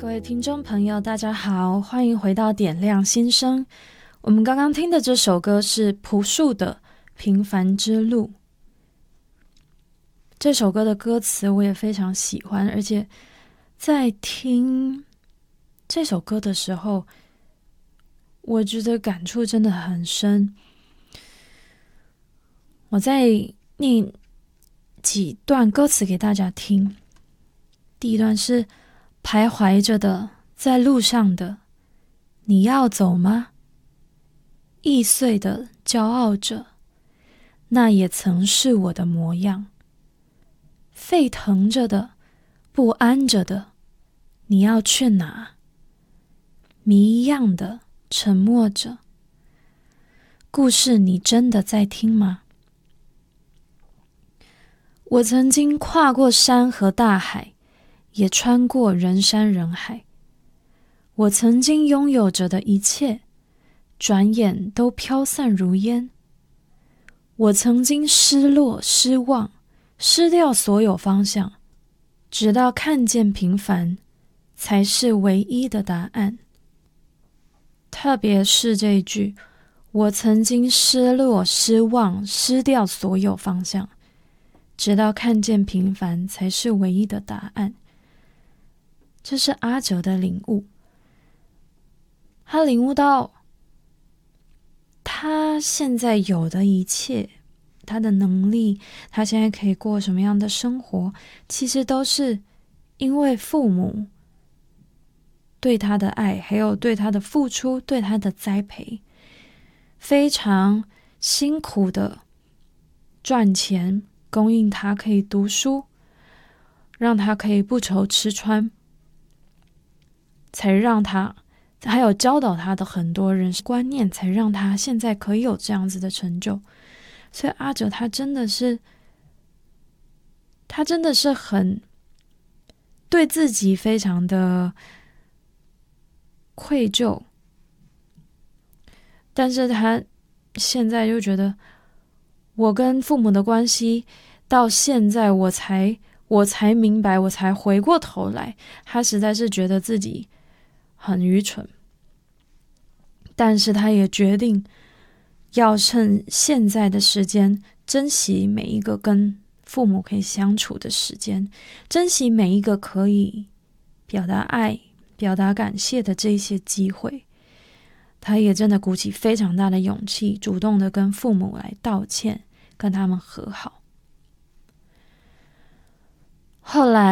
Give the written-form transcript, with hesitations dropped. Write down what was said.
各位听众朋友大家好，欢迎回到点亮心声。我们刚刚听的这首歌是朴树的《平凡之路》。这首歌的歌词我也非常喜欢，而且在听这首歌的时候，我觉得感触真的很深。我再念几段歌词给大家听。第一段是徘徊着的，在路上的，你要走吗？易碎的，骄傲着，那也曾是我的模样。沸腾着的，不安着的，你要去哪？谜一样的，沉默着。故事你真的在听吗？我曾经跨过山和大海，也穿过人山人海。我曾经拥有着的一切，转眼都飘散如烟。我曾经失落、失望，失掉所有方向，直到看见平凡才是唯一的答案。特别是这一句，我曾经失落、失望，失掉所有方向，直到看见平凡才是唯一的答案。这是阿哲的领悟。他领悟到他现在有的一切，他的能力，他现在可以过什么样的生活，其实都是因为父母对他的爱，还有对他的付出，对他的栽培，非常辛苦的赚钱，供应他可以读书，让他可以不愁吃穿，才让他还有教导他的很多人生观念，才让他现在可以有这样子的成就。所以阿哲他真的是很对自己非常的愧疚，但是他现在就觉得，我跟父母的关系到现在我才明白，我才回过头来，他实在是觉得自己很愚蠢，但是他也决定要趁现在的时间，珍惜每一个跟父母可以相处的时间，珍惜每一个可以表达爱、表达感谢的这些机会。他也真的鼓起非常大的勇气，主动的跟父母来道歉，跟他们和好。后来